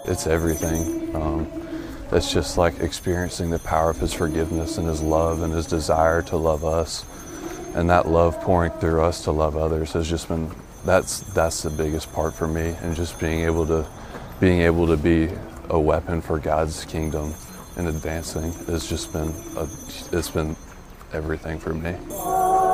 it's everything. It's just like experiencing the power of his forgiveness and his love and his desire to love us, and that love pouring through us to love others has just been, that's the biggest part for me, and just being able to be a weapon for God's kingdom and advancing has just been it's been everything for me.